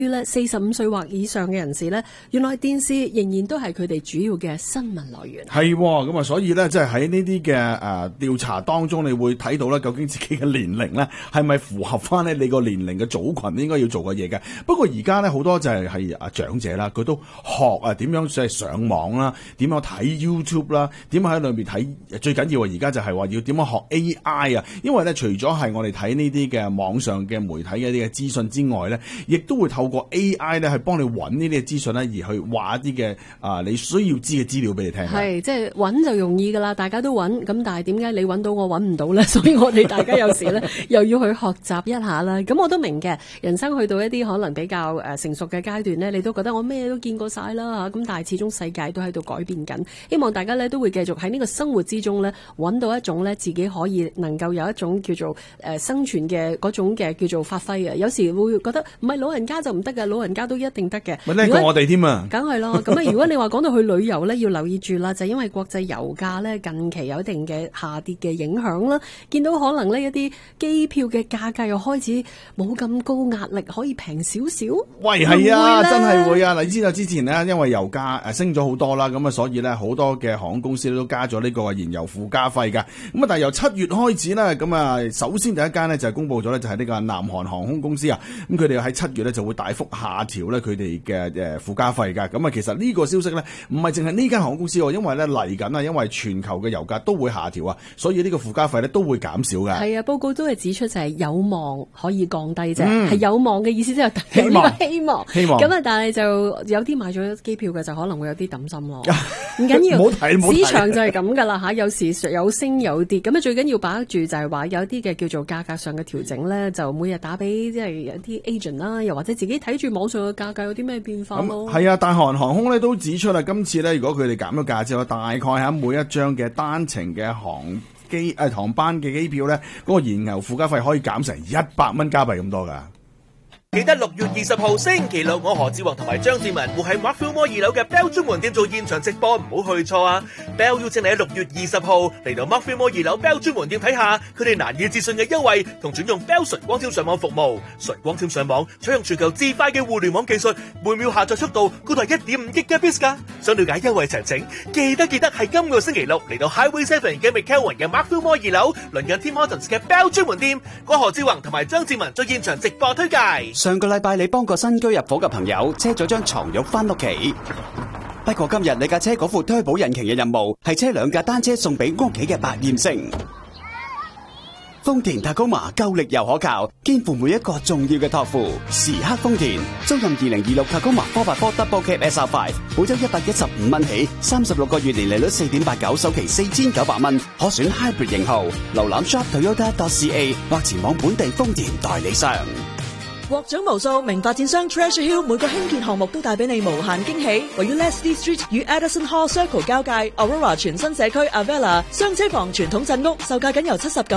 咧45歲或以上嘅人士咧，原來電視仍然都係佢哋主要嘅新聞來源。 係咁啊，所以咧，即係喺呢啲嘅調查當中，你會睇到咧，究竟自己嘅年齡咧係咪符合翻咧你個年齡嘅組群應該要做嘅嘢嘅。不過而家咧好多就係長者啦，佢都學點樣即係上網啦，點樣睇 YouTube 啦，點樣喺裏面睇。最緊要而家就係話要點樣學 AI 啊，因為咧除咗係我哋睇呢啲嘅網上嘅媒體嘅一啲嘅資訊之外咧，亦都會透過 AI 咧，去幫你揾呢啲嘅資訊咧，而去話一啲嘅你需要知嘅資料俾你聽。 係，即係揾就容易噶啦，大家都揾，咁但係點解你揾到我揾唔到咧？所以我哋大家有時咧又要去學習一下啦。咁我都明嘅，人生去到一啲可能比較成熟嘅階段咧，你都覺得我咩都見過晒啦嚇。咁但係始終世界都喺度改變緊，希望大家咧都會繼續喺呢個生活之中咧揾到一種咧自己可以能夠有一種叫做生存嘅嗰種嘅叫做發揮啊。有時會覺得唔係老人家就唔得嘅，老人家都一定得嘅。 咪叻過我哋添啊！ 梗係咯，咁如果你話講到去旅遊咧，要留意住啦，就係因為國際油價咧近期有一定嘅下跌嘅影響啦，見到可能呢一啲機票嘅價格又開始冇咁高壓力，可以平少少。 喂，係啊，真係會啊！你知道之前呢，因為油價升咗好多啦，咁啊，所以咧好多嘅航空公司都加咗呢個燃油附加費㗎。咁啊，但係由7月開始咧，咁啊，首先第一間呢就係公布咗咧，就係呢個南韓航空公司啊，咁佢哋喺7月咧就會大幅下調咧佢哋嘅附加費㗎。咁啊，其實呢個消息咧唔係淨係呢間航空公司喎，因為咧嚟緊啊，因為全球嘅油價都會下調啊，所以呢個附加費咧都會減少㗎。係啊，報告都係指出就係有望可以降低啫，係有望嘅意思，即係有呢個希望。咁啊，但係就有啲買咗機票嘅就可能會有啲擔心咯。唔緊要，市場就係咁㗎啦嚇，有時有升有跌，咁啊最緊要把握住就係話有啲嘅叫做價格上嘅調整咧，就每日打俾即係有啲 agent 啦，又或者自己睇住網上嘅價格有啲咩變化咯。 係啊，大韓航空咧都指出啦，今次咧如果佢哋減咗價之後，大概喺每一張嘅單程嘅航班嘅機票咧，嗰個燃油附加費可以減成100蚊加幣咁多㗎。 記得6月20號星期六，我何志宏同埋張志文會喺 Markville Mall 2樓嘅 Bell 專門店做現場直播，唔好去錯啊 ！Bell 邀請你喺6月20號嚟到 Markville Mall 2樓 Bell 專門店睇下佢哋難以置信嘅優惠，同轉用 Bell 純光纖上網服務。純光纖上網採用全球至快嘅互聯網技術，每秒下載速度高達1.5 Gbps 㗎。想了解優惠詳情，記得係今個星期六嚟到 Highway 7嘅 McKelvin 嘅 Markville Mall 2樓，鄰近 Tim Hortons 嘅 Bell 專門店，我何志宏同埋張志文做現場直播推介。 上個禮拜你幫個新居入伙嘅朋友車咗張床褥翻屋企，不過今日你架車嗰副推保引擎嘅任務係車2架單車送俾屋企嘅百厭星。豐田塔高馬夠力又可靠，肩負每一個重要嘅託付。時刻豐田，租賃2026塔高馬 4x4 Double Cab SR5，每周115蚊起，36個月年利率4.89，首期4900蚊，可選 Hybrid 型號。瀏覽 shop.toyota.ca 或前往本地豐田代理商。 獲獎無數，名發展商 Treasure Hill 每個興建項目都帶俾你無限驚喜。位於 Leslie Street 與 Addison Hall Circle 交界 Aurora 全新社區 Avella 雙車房傳統鎮屋，售價僅由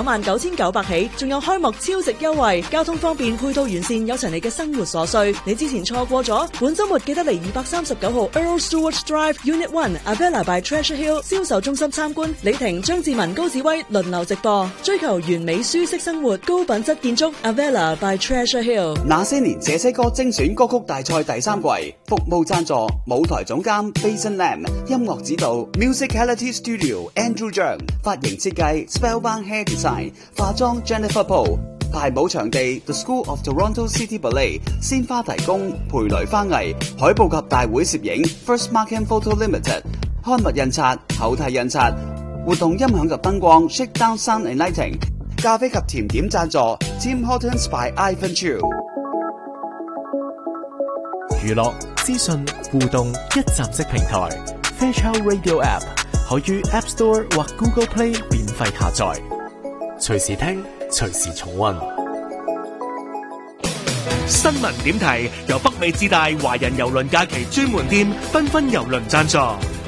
799900起，仲有開幕超值優惠，交通方便，配套完善，有齊你嘅生活所需。你之前錯過咗，本週末記得嚟239號 Earl Stewart Drive Unit 1 Avella by Treasure Hill 銷售中心參觀。李婷、張志文、高志威輪流直播，追求完美舒適生活，高品質建築 Avella by Treasure Hill。 那些年這些歌精選歌曲大賽第3季，服務贊助舞台總監 Bason Lam， 音樂指導 Musicality Studio Andrew Zhang， 髮型設計 Spellbound Hair Design， 化妝 Jennifer Poole， 排舞場地 The School of Toronto City Ballet， 鮮花提供培雷花藝，海報及大會攝影 First Markham Photo Limited， 刊物印刷厚體印刷，活動音響及燈光 Shakedown Sound and Lighting， 咖啡及甜點贊助 Tim Hortons by Ivan Chu。 娛樂、資訊、互動一站式平台 Fairchild Radio App 可於 App Store 或 Google Play 免費下載，隨時聽，隨時重溫。 新聞點題由北美至大華人郵輪假期專門店繽紛郵輪贊助。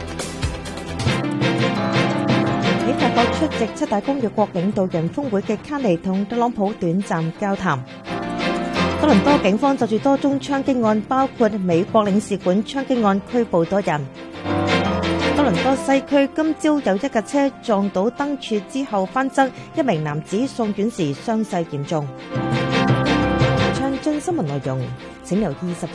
喺法國出席7大公約國領導人峰會嘅卡尼同特朗普短暫交談。多倫多警方就住多宗槍擊案，包括美國領事館槍擊案，拘捕多人。多倫多西區今朝有一架車撞到燈柱之後翻側，一名男子送院時傷勢嚴重。槍進新聞內容，請留意10